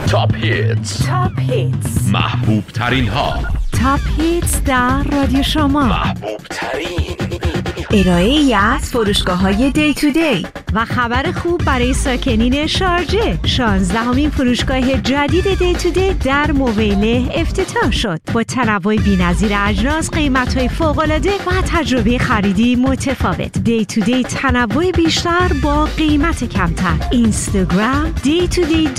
تاپ هیتس محبوب ترین ها. تاپ هیتس در رادیو شما. محبوب ترین ارائه‌ای از فروشگاه‌های دی تو دی و خبر خوب برای ساکنین شارجه. 16مین فروشگاه جدید دی تو دی در مویله افتتاح شد. با تنوع بی‌نظیر اجناس، قیمت‌های فوق‌العاده و تجربه خریدی متفاوت. دی تو دی تنوع بیشتر با قیمت کمتر. اینستاگرام دی تو دی